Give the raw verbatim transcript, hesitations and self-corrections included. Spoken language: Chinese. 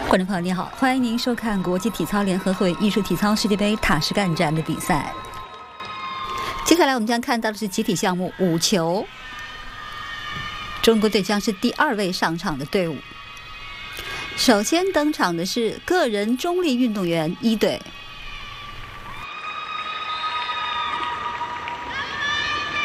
观众朋友你好，欢迎您收看国际体操联合会艺术体操世界杯塔什干站的比赛。接下来我们将看到的是集体项目五球，中国队将是第二位上场的队伍。首先登场的是个人中立运动员一队，